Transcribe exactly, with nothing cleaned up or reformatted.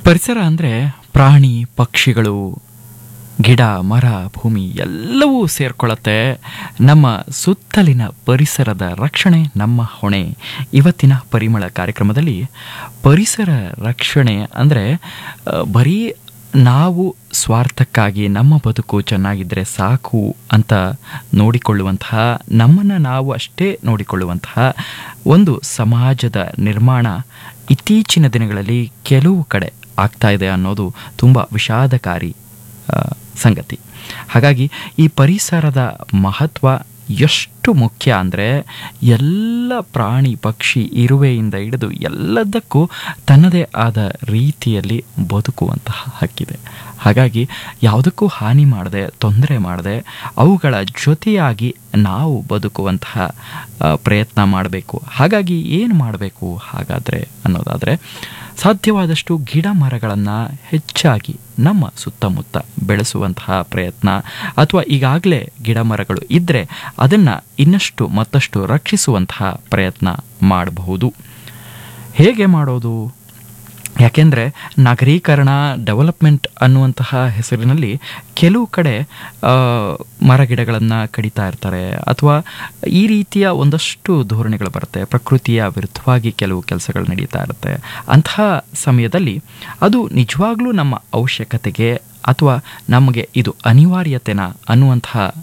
ಪರಿಸರ ಅಂದರೆ ಪ್ರಾಣಿ ಪಕ್ಷಿಗಳು ಗಿಡ ಮರ ಭೂಮಿ ಎಲ್ಲವೂ ಸೇರ್ಕೊಳ್ಳುತ್ತೆ. ನಮ್ಮ ಸುತ್ತಲಿನ ಪರಿಸರದ ರಕ್ಷಣೆ ನಮ್ಮ ಹೊಣೆ. ಇವತ್ತಿನ ಪರಿಮಳ ಕಾರ್ಯಕ್ರಮದಲ್ಲಿ ಪರಿಸರ ರಕ್ಷಣೆ ಅಂದರೆ ಬರೀ ನಾವು ಸ್ವಾರ್ಥಕ್ಕಾಗಿ ನಮ್ಮ ಬದುಕು ಚೆನ್ನಾಗಿದ್ದರೆ ಸಾಕು ಅಂತ ನೋಡಿಕೊಳ್ಳುವಂತಹ, ನಮ್ಮನ್ನು ನಾವು ಅಷ್ಟೇ ನೋಡಿಕೊಳ್ಳುವಂತಹ ಒಂದು ಸಮಾಜದ ನಿರ್ಮಾಣ ಇತ್ತೀಚಿನ ದಿನಗಳಲ್ಲಿ ಕೆಲವು ಕಡೆ ಆಗ್ತಾ ಇದೆ ಅನ್ನೋದು ತುಂಬ ವಿಷಾದಕಾರಿ ಸಂಗತಿ. ಹಾಗಾಗಿ ಈ ಪರಿಸರದ ಮಹತ್ವ ಎಷ್ಟು ಮುಖ್ಯ ಅಂದರೆ ಎಲ್ಲ ಪ್ರಾಣಿ ಪಕ್ಷಿ ಇರುವೆಯಿಂದ ಹಿಡಿದು ಎಲ್ಲದಕ್ಕೂ ತನ್ನದೇ ಆದ ರೀತಿಯಲ್ಲಿ ಬದುಕುವಂತಹ ಹಕ್ಕಿದೆ. ಹಾಗಾಗಿ ಯಾವುದಕ್ಕೂ ಹಾನಿ ಮಾಡದೆ, ತೊಂದರೆ ಮಾಡದೆ ಅವುಗಳ ಜೊತೆಯಾಗಿ ನಾವು ಬದುಕುವಂತಹ ಪ್ರಯತ್ನ ಮಾಡಬೇಕು. ಹಾಗಾಗಿ ಏನು ಮಾಡಬೇಕು ಹಾಗಾದರೆ ಅನ್ನೋದಾದರೆ, ಸಾಧ್ಯವಾದಷ್ಟು ಗಿಡ ಮರಗಳನ್ನು ಹೆಚ್ಚಾಗಿ ನಮ್ಮ ಸುತ್ತಮುತ್ತ ಬೆಳೆಸುವಂತಹ ಪ್ರಯತ್ನ, ಅಥವಾ ಈಗಾಗಲೇ ಗಿಡ ಮರಗಳು ಇದ್ದರೆ ಅದನ್ನು ಇನ್ನಷ್ಟು ಮತ್ತಷ್ಟು ರಕ್ಷಿಸುವಂತಹ ಪ್ರಯತ್ನ ಮಾಡಬಹುದು. ಹೇಗೆ ಮಾಡೋದು? ಯಾಕೆಂದರೆ ನಗರೀಕರಣ, ಡೆವಲಪ್ಮೆಂಟ್ ಅನ್ನುವಂತಹ ಹೆಸರಿನಲ್ಲಿ ಕೆಲವು ಕಡೆ ಮರಗಿಡಗಳನ್ನು ಕಡಿತಾ ಇರ್ತಾರೆ, ಅಥವಾ ಈ ರೀತಿಯ ಒಂದಷ್ಟು ಧೋರಣೆಗಳು ಬರುತ್ತೆ. ಪ್ರಕೃತಿಯ ವಿರುದ್ಧವಾಗಿ ಕೆಲವು ಕೆಲಸಗಳು ನಡೀತಾ ಇರುತ್ತೆ. ಅಂತಹ ಸಮಯದಲ್ಲಿ ಅದು ನಿಜವಾಗ್ಲೂ ನಮ್ಮ ಅವಶ್ಯಕತೆಗೆ ಅಥವಾ ನಮಗೆ ಇದು ಅನಿವಾರ್ಯತೆನಾ ಅನ್ನುವಂತಹ